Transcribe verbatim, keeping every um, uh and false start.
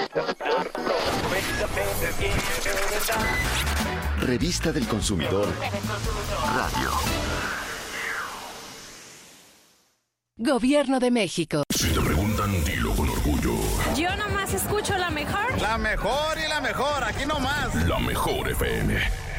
Revista del Consumidor Radio. Gobierno de México. Si te preguntan, dilo con orgullo. Yo nomás escucho la mejor. La mejor y la mejor, aquí nomás. La mejor F M.